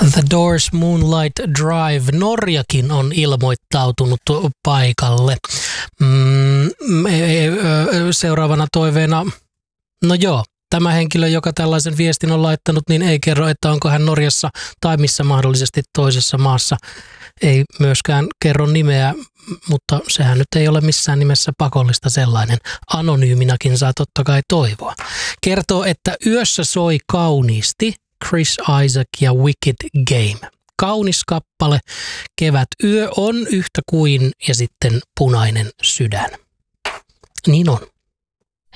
The Doors Moonlight Drive. Norjakin on ilmoittautunut paikalle. Seuraavana toiveena, no joo, tämä henkilö, joka tällaisen viestin on laittanut, niin ei kerro, että onko hän Norjassa tai missä mahdollisesti toisessa maassa. Ei myöskään kerro nimeä, mutta sehän nyt ei ole missään nimessä pakollista sellainen. Anonyyminakin saa totta kai toivoa. Kertoo, että yössä soi kauniisti Chris Isaak ja Wicked Game. Kaunis kappale, kevätyö on yhtä kuin ja sitten punainen sydän. Niin on.